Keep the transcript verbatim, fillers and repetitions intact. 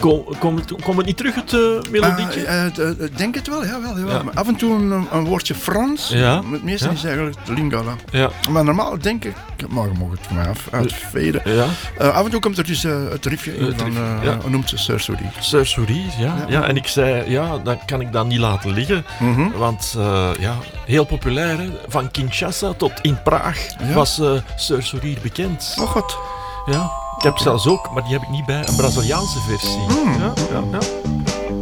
Komt kom het, kom het niet terug, het uh, melodietje? Ik uh, denk het wel, ja, wel, ja. Maar af en toe een, een woordje Frans. Ja. Het meeste ja. is eigenlijk de lingala. Ja. Maar normaal denk ik, maar je mag het van mij af, uitveden. Ja. Uh, af en toe komt er dus uh, het riffje in, dan uh, ja. noemt ze Sœur Souris. Sœur Souris, ja. Ja. ja. En ik zei, ja, dan kan ik dat niet laten liggen. Mm-hmm. Want, uh, ja, heel populair, hè. Van Kinshasa tot in Praag ja. was uh, Sœur Souris bekend. Oh god. Ja. Ik heb zelfs ook, maar die heb ik niet bij, een Braziliaanse versie. Mm. Ja, ja, ja.